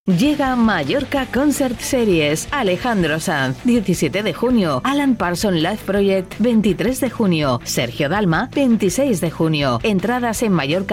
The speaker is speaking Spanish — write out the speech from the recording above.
Llega Mallorca Concert Series. Alejandro Sanz, 17 de junio. Alan Parsons Live Project, 23 de junio. Sergio Dalma, 26 de junio. Entradas en Mallorca